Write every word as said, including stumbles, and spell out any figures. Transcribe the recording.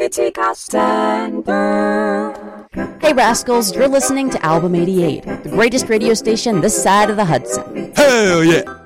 Activity Center. Hey Rascals, you're listening to Album eighty-eight, the greatest radio station this side of the Hudson. Hell yeah!